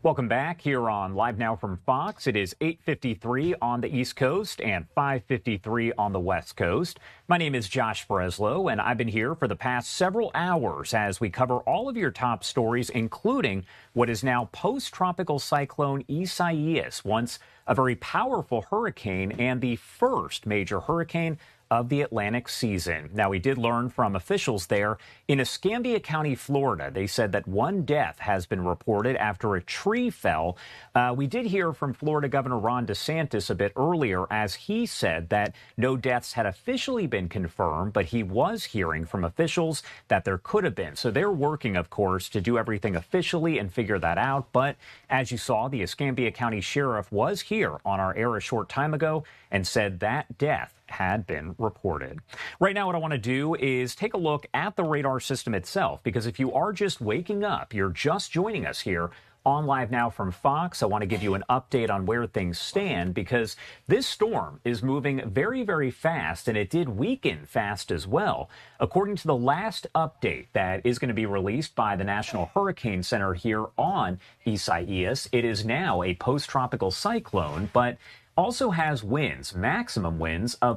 Welcome back here on Live Now from Fox. It is 8:53 on the East Coast and 5:53 on the West Coast. My name is Josh Breslow, and I've been here for the past several hours as we cover all of your top stories, including what is now post-tropical cyclone Isaias, once a very powerful hurricane and the first major hurricane of the Atlantic season. Now, we did learn from officials there in Escambia County, Florida. They said that one death has been reported after a tree fell. We did hear from Florida Governor Ron DeSantis a bit earlier as he said that no deaths had officially been confirmed, but he was hearing from officials that there could have been. So they're working, of course, to do everything officially and figure that out. But as you saw, the Escambia County Sheriff was here on our air a short time ago and said that death had been reported. Right now, what I want to do is take a look at the radar system itself, because if you are just waking up, you're just joining us here on Live Now from Fox, I want to give you an update on where things stand, because this storm is moving very, very fast, and it did weaken fast as well. According to the last update that is going to be released by the National Hurricane Center here on Isaias, it is now a post-tropical cyclone, but also has winds, maximum winds of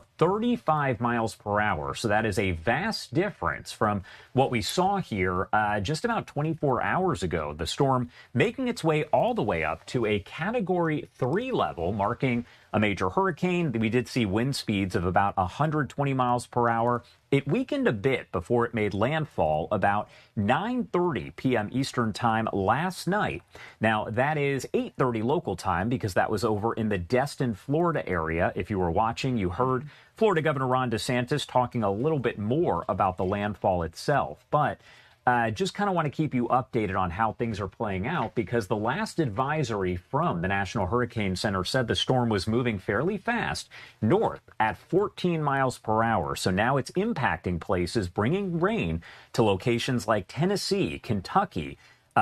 35 miles per hour. So that is a vast difference from what we saw here just about 24 hours ago. The storm making its way all the way up to a Category 3 level, marking a major hurricane. We did see wind speeds of about 120 miles per hour. It weakened a bit before it made landfall about 9:30 p.m. Eastern time last night. Now, that is 8:30 local time, because that was over in the Destin, Florida area. If you were watching, you heard Florida Governor Ron DeSantis talking a little bit more about the landfall itself. But just kind of want to keep you updated on how things are playing out, because the last advisory from the National Hurricane Center said the storm was moving fairly fast north at 14 miles per hour. So now it's impacting places, bringing rain to locations like Tennessee, Kentucky,